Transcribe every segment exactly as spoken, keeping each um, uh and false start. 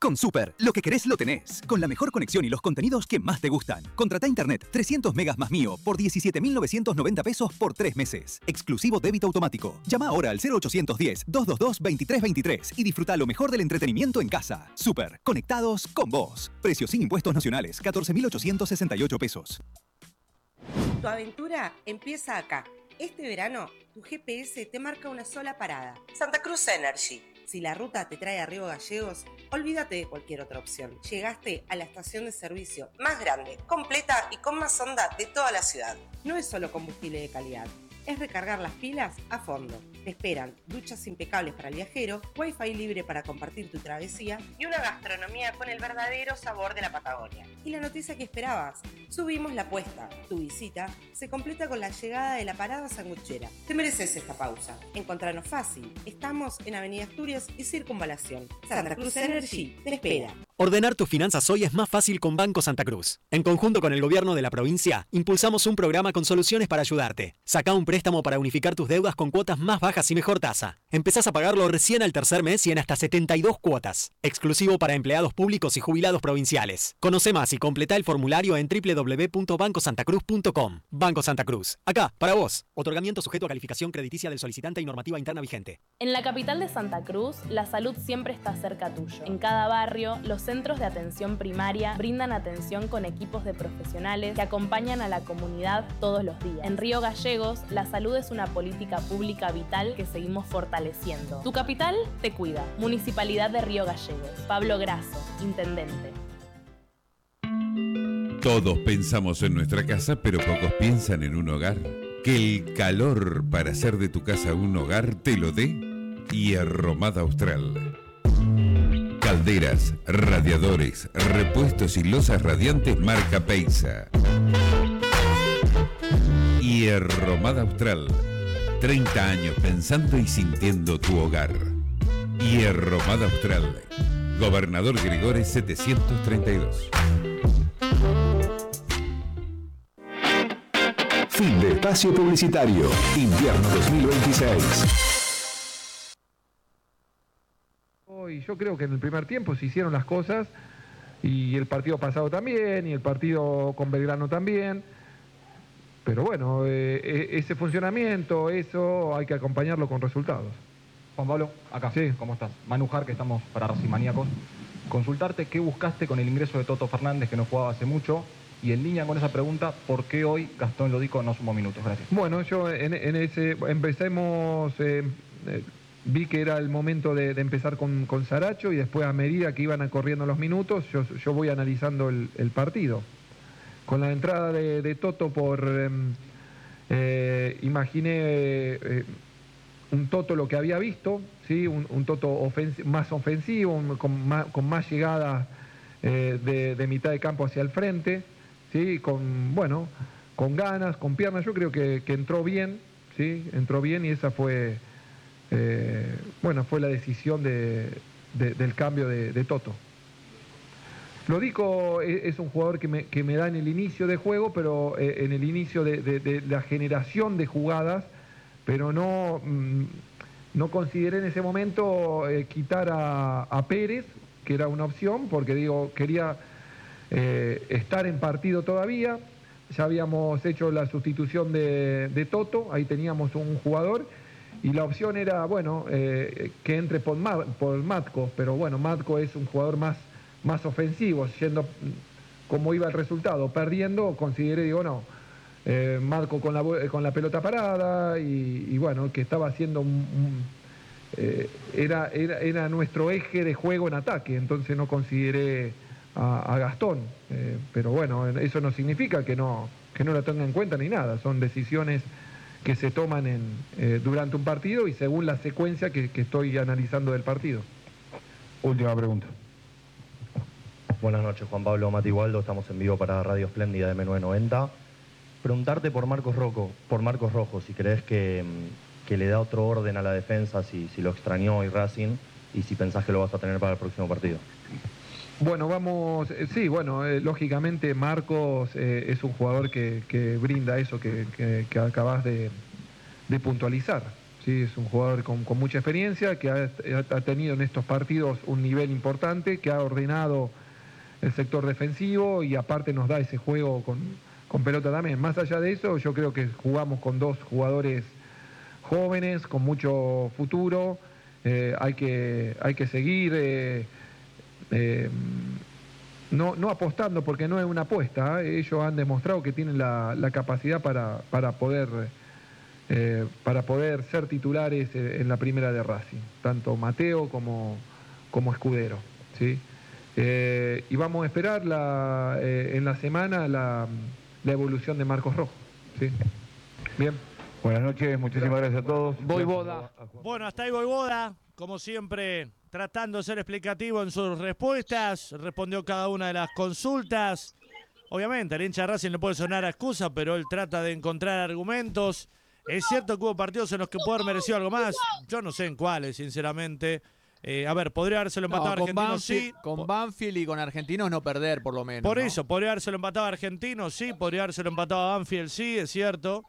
Con Super, lo que querés lo tenés. Con la mejor conexión y los contenidos que más te gustan. Contrata internet trescientos megas más mío por diecisiete mil novecientos noventa pesos por tres meses. Exclusivo débito automático. Llama ahora al cero ochocientos diez, doscientos veintidós, veintitrés veintitrés y disfruta lo mejor del entretenimiento en casa. Super, conectados con vos. Precios sin impuestos nacionales, catorce mil ochocientos sesenta y ocho pesos. Tu aventura empieza acá. Este verano, tu G P S te marca una sola parada. Santa Cruz Energy. Si la ruta te trae a Río Gallegos, olvídate de cualquier otra opción. Llegaste a la estación de servicio más grande, completa y con más onda de toda la ciudad. No es solo combustible de calidad, es recargar las pilas a fondo. Te esperan duchas impecables para el viajero, wifi libre para compartir tu travesía y una gastronomía con el verdadero sabor de la Patagonia. Y la noticia que esperabas, subimos la apuesta. Tu visita se completa con la llegada de la parada sanguchera. Te mereces esta pausa. Encontranos fácil. Estamos en Avenida Asturias y Circunvalación. Santa Cruz Energy te espera. Ordenar tus finanzas hoy es más fácil con Banco Santa Cruz. En conjunto con el gobierno de la provincia, impulsamos un programa con soluciones para ayudarte. Sacá un préstamo para unificar tus deudas con cuotas más bajas y mejor tasa. Empezás a pagarlo recién al tercer mes y en hasta setenta y dos cuotas. Exclusivo para empleados públicos y jubilados provinciales. Conoce más y completá el formulario en doble u doble u doble u punto banco santa cruz punto com. Banco Santa Cruz. Acá, para vos. Otorgamiento sujeto a calificación crediticia del solicitante y normativa interna vigente. En la capital de Santa Cruz, la salud siempre está cerca tuyo. En cada barrio, los centros de atención primaria brindan atención con equipos de profesionales que acompañan a la comunidad todos los días. En Río Gallegos, la salud es una política pública vital que seguimos fortaleciendo. Tu capital te cuida. Municipalidad de Río Gallegos. Pablo Grasso, Intendente. Todos pensamos en nuestra casa, pero pocos piensan en un hogar. Que el calor para hacer de tu casa un hogar te lo dé Hierromada Austral. Calderas, radiadores, repuestos y losas radiantes marca Peiza. Hierromada Austral. treinta años pensando y sintiendo tu hogar. Hierromada Austral. Gobernador Gregores setecientos treinta y dos. Fin de espacio publicitario. Invierno dos mil veintiséis. Y yo creo que en el primer tiempo se hicieron las cosas, y el partido pasado también, y el partido con Belgrano también. Pero bueno, eh, ese funcionamiento, eso hay que acompañarlo con resultados. Juan Pablo, acá, sí. ¿Cómo estás? Manu Jar, que estamos para Racimaníacos. Consultarte qué buscaste con el ingreso de Toto Fernández, que no jugaba hace mucho, y en línea con esa pregunta, ¿por qué hoy Gastón Lodico no sumó minutos? Gracias. Bueno, yo en, en ese, empecemos, eh, eh, vi que era el momento de, de empezar con, con Saracho, y después a medida que iban corriendo los minutos, yo, yo voy analizando el, el partido. Con la entrada de, de Toto por, eh, eh, imaginé eh, un Toto lo que había visto, ¿sí? un, un Toto ofensi- más ofensivo, un, con, más, con más llegada eh, de, de mitad de campo hacia el frente, ¿sí? con, bueno, con ganas, con piernas. Yo creo que, que entró bien, ¿sí? entró bien, y esa fue, eh, bueno, fue la decisión de, de, del cambio de, de Toto. Lodico es un jugador que me, que me da en el inicio de juego, pero eh, en el inicio de, de, de la generación de jugadas, pero no, mmm, no consideré en ese momento eh, quitar a, a Pérez, que era una opción, porque digo, quería eh, estar en partido todavía. Ya habíamos hecho la sustitución de, de Toto, ahí teníamos un jugador, y la opción era, bueno, eh, que entre por, Ma, por Matko, pero bueno, Matko es un jugador más más ofensivo, siendo como iba el resultado, perdiendo, consideré, digo, no, eh, Marco con la, con la pelota parada, y, y bueno, que estaba haciendo un, un, eh, era, era, era nuestro eje de juego en ataque, entonces no consideré a, a Gastón, eh, pero bueno, eso no significa que no, que no lo tenga en cuenta ni nada, son decisiones que se toman en, eh, durante un partido y según la secuencia que, que estoy analizando del partido. Última pregunta. Buenas noches, Juan Pablo, Mati Waldo, estamos en vivo para Radio Espléndida de M nueve noventa. Preguntarte por Marcos Rojo, por Marcos Rojo, si crees que, que le da otro orden a la defensa, si, si lo extrañó hoy Racing, y si pensás que lo vas a tener para el próximo partido. Bueno, vamos, eh, sí, bueno, eh, lógicamente Marcos eh, es un jugador que, que brinda eso que, que, que acabas de, de puntualizar. Sí, es un jugador con, con mucha experiencia, que ha, ha tenido en estos partidos un nivel importante, que ha ordenado el sector defensivo y aparte nos da ese juego con, con pelota también. Más allá de eso, yo creo que jugamos con dos jugadores jóvenes, con mucho futuro. Eh, hay, que, hay que seguir eh, eh, no, no apostando, porque no es una apuesta, ¿eh? Ellos han demostrado que tienen la, la capacidad para, para poder... Eh, para poder ser titulares eh, en la primera de Racing, tanto Mateo como, como Escudero, ¿sí? Eh, y vamos a esperar la, eh, en la semana la, la evolución de Marcos Rojo, ¿sí? Bien. Buenas noches, muchísimas gracias a todos. Voivoda. Bueno, hasta ahí Voivoda, como siempre, tratando de ser explicativo en sus respuestas, respondió cada una de las consultas. Obviamente, el hincha de Racing le puede sonar a excusa, pero él trata de encontrar argumentos. Es cierto que hubo partidos en los que pudo haber merecido algo más. Yo no sé en cuáles, sinceramente. Eh, a ver, podría habérselo empatado a no, Argentinos, sí. Con Banfield y con Argentinos no perder, por lo menos. Por ¿no? eso, podría habérselo empatado a Argentinos, sí. Podría habérselo empatado a Banfield, sí, es cierto.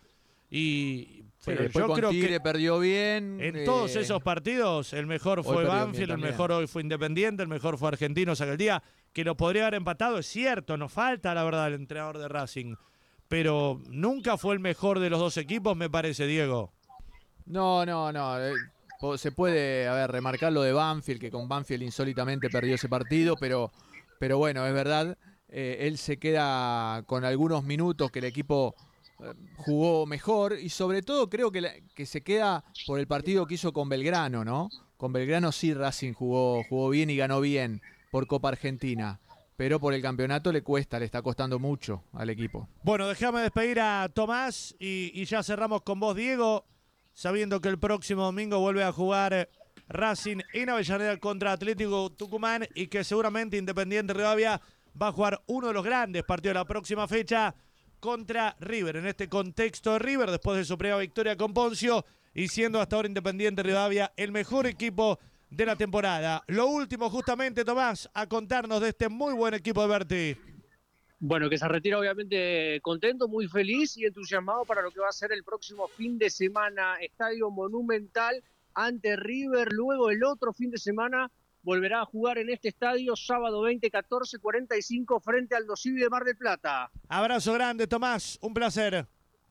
Y pero sí, yo con creo Tigre que perdió bien. En eh, todos esos partidos, el mejor fue Banfield, el mejor hoy fue Independiente, el mejor fue Argentinos aquel día. Que lo podría haber empatado, es cierto, nos falta, la verdad, el entrenador de Racing. Pero nunca fue el mejor de los dos equipos, me parece, Diego. No, no, no. Eh, se puede, a ver, remarcar lo de Banfield, que con Banfield insólitamente perdió ese partido, pero, pero bueno, es verdad. Eh, él se queda con algunos minutos que el equipo eh, jugó mejor y sobre todo creo que, la, que se queda por el partido que hizo con Belgrano, ¿no? Con Belgrano sí Racing jugó, jugó bien y ganó bien por Copa Argentina. Pero por el campeonato le cuesta, le está costando mucho al equipo. Bueno, déjame despedir a Tomás y, y ya cerramos con vos, Diego, sabiendo que el próximo domingo vuelve a jugar Racing en Avellaneda contra Atlético Tucumán y que seguramente Independiente Rivadavia va a jugar uno de los grandes partidos de la próxima fecha contra River. En este contexto de River, después de su primera victoria con Poncio y siendo hasta ahora Independiente Rivadavia el mejor equipo de la temporada. Lo último justamente, Tomás, a contarnos de este muy buen equipo de Berti. Bueno, que se retira obviamente contento, muy feliz y entusiasmado para lo que va a ser el próximo fin de semana. Estadio Monumental ante River. Luego el otro fin de semana volverá a jugar en este estadio sábado veinte, catorce, cuarenta y cinco frente al Dosivi de Mar del Plata. Abrazo grande, Tomás. Un placer.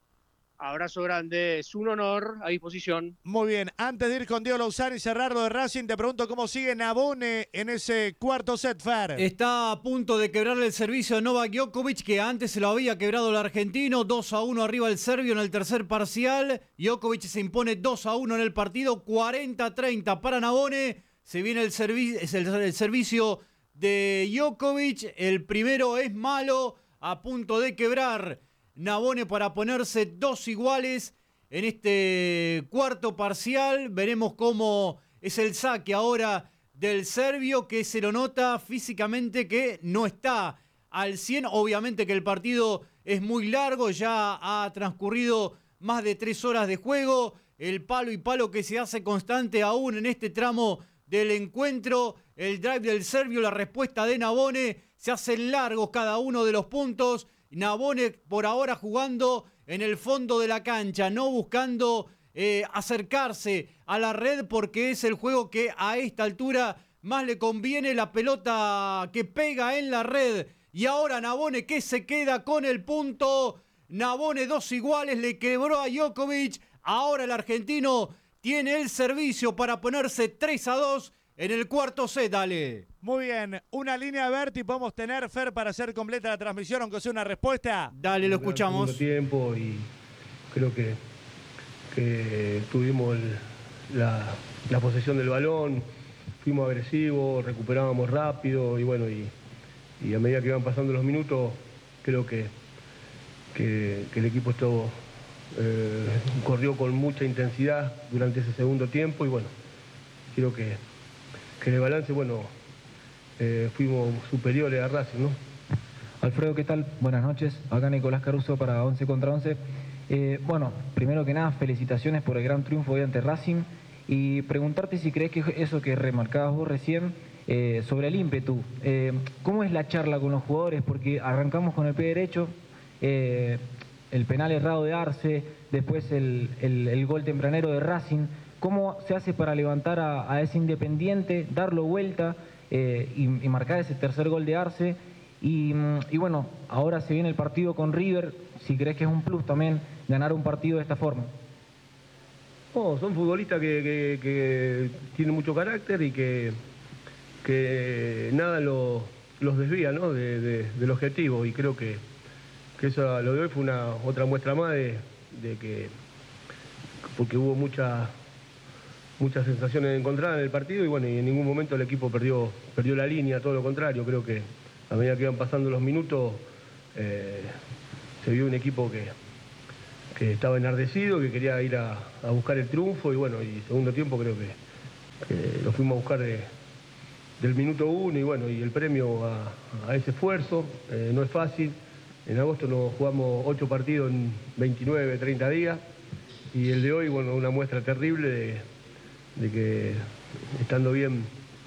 Abrazo grande, es un honor, a disposición. Muy bien, antes de ir con Diego Lauzar y cerrar lo de Racing, te pregunto cómo sigue Nabone en ese cuarto set, Fer. Está a punto de quebrarle el servicio a Novak Djokovic, que antes se lo había quebrado el argentino, dos a uno arriba el serbio en el tercer parcial. Djokovic se impone dos a uno en el partido, cuarenta a treinta para Nabone. Se viene el, servi el, el servicio de Djokovic, el primero es malo, a punto de quebrar Nabone para ponerse dos iguales en este cuarto parcial. Veremos cómo es el saque ahora del serbio, que se lo nota físicamente que no está al cien. Obviamente que el partido es muy largo, ya ha transcurrido más de tres horas de juego. El palo y palo que se hace constante aún en este tramo del encuentro. El drive del serbio, la respuesta de Nabone. Se hacen largos cada uno de los puntos. Nabone por ahora jugando en el fondo de la cancha, no buscando eh, acercarse a la red, porque es el juego que a esta altura más le conviene, la pelota que pega en la red. Y ahora Nabone que se queda con el punto. Nabone dos iguales, le quebró a Djokovic. Ahora el argentino tiene el servicio para ponerse tres a dos en el cuarto set, dale. Muy bien, una línea de Berti podemos tener, Fer, para hacer completa la transmisión, aunque sea una respuesta. Dale, lo escuchamos. Tiempo y creo que, que tuvimos el, la, la posesión del balón, fuimos agresivos, recuperábamos rápido y bueno, y, y a medida que iban pasando los minutos, creo que, que, que el equipo estuvo, eh, corrió con mucha intensidad durante ese segundo tiempo y bueno, creo que, que en el balance, bueno, eh, fuimos superiores a Racing, ¿no? Alfredo, ¿qué tal? Buenas noches. Acá Nicolás Caruso para once contra once. Eh, bueno, primero que nada, felicitaciones por el gran triunfo hoy ante Racing y preguntarte si crees que eso que remarcabas vos recién eh, sobre el ímpetu, eh, ¿cómo es la charla con los jugadores? Porque arrancamos con el pie derecho, eh, el penal errado de Arce, después el, el, el gol tempranero de Racing. ¿Cómo se hace para levantar a, a ese Independiente, darlo vuelta eh, y, y marcar ese tercer gol de Arce? Y, y bueno, ahora se viene el partido con River, si crees que es un plus también ganar un partido de esta forma. Oh, son futbolistas que, que, que tienen mucho carácter y que, que nada lo, los desvía, ¿no? de, de, del objetivo, y creo que, que eso, lo de hoy fue una otra muestra más de, de que, porque hubo mucha, muchas sensaciones encontradas en el partido y bueno, y en ningún momento el equipo perdió, perdió la línea, todo lo contrario. Creo que a medida que iban pasando los minutos eh, se vio un equipo que, que estaba enardecido, que quería ir a, a buscar el triunfo y bueno, y segundo tiempo creo que, que lo fuimos a buscar de, del minuto uno y bueno, y el premio a, a ese esfuerzo. Eh, no es fácil. En agosto nos jugamos ocho partidos en veintinueve, treinta días y el de hoy, bueno, una muestra terrible de, de que estando bien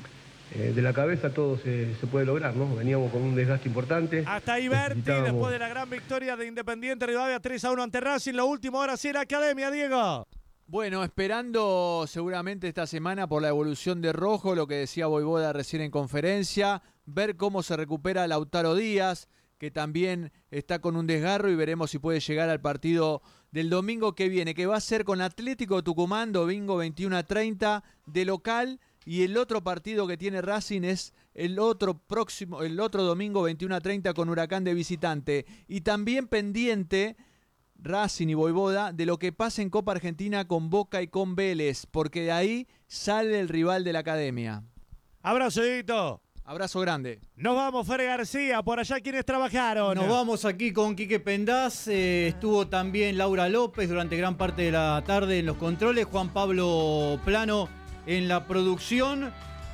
eh, de la cabeza todo se, se puede lograr, ¿no? Veníamos con un desgaste importante. Hasta ahí Berti, después de la gran victoria de Independiente Rivadavia tres a uno ante Racing. Lo último ahora sí en Academia, Diego. Bueno, esperando seguramente esta semana por la evolución de Rojo, lo que decía Voivoda recién en conferencia, ver cómo se recupera Lautaro Díaz, que también está con un desgarro, y veremos si puede llegar al partido del domingo que viene, que va a ser con Atlético Tucumán, domingo veintiuno a treinta de local, y el otro partido que tiene Racing es el otro próximo, el otro domingo veintiuno a treinta con Huracán de visitante. Y también pendiente Racing y Voivoda de lo que pasa en Copa Argentina con Boca y con Vélez, porque de ahí sale el rival de la Academia. Abrazo, Dieguito. Abrazo grande. Nos vamos, Fer García, por allá quienes trabajaron. Nos vamos aquí con Quique Pendaz, eh, estuvo también Laura López durante gran parte de la tarde en los controles, Juan Pablo Plano en la producción.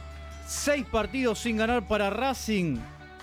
Seis partidos sin ganar para Racing.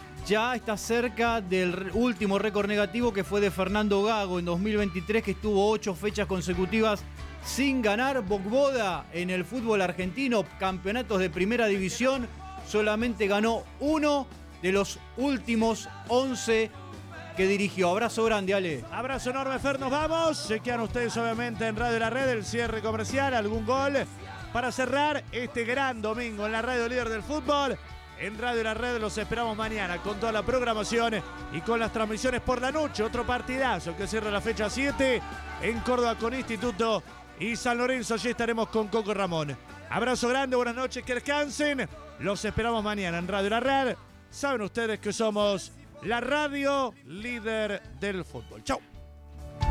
Ya está cerca del último récord negativo que fue de Fernando Gago en dos mil veintitrés, que estuvo ocho fechas consecutivas sin ganar. Voivoda en el fútbol argentino, campeonatos de primera división, solamente ganó uno de los últimos once que dirigió. Abrazo grande, Ale. Abrazo enorme, Fer, nos vamos. Se quedan ustedes obviamente en Radio La Red, el cierre comercial, algún gol para cerrar este gran domingo en la radio líder del fútbol. En Radio La Red los esperamos mañana con toda la programación y con las transmisiones por la noche. Otro partidazo que cierra la fecha siete en Córdoba con Instituto y San Lorenzo. Allí estaremos con Coco Ramón. Abrazo grande, buenas noches, que descansen. Los esperamos mañana en Radio La Red. Saben ustedes que somos la radio líder del fútbol. Chau.